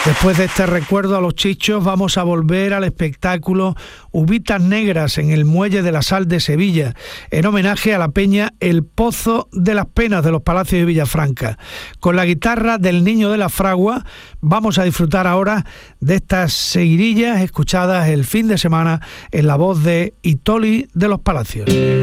Después de este recuerdo a los chichos, vamos a volver al espectáculo Uvitas Negras en el Muelle de la Sal de Sevilla, en homenaje a la peña El Pozo de las Penas de los Palacios de Villafranca. Con la guitarra del Niño de la Fragua vamos a disfrutar ahora de estas seguidillas escuchadas el fin de semana en la voz de Itoli de los Palacios.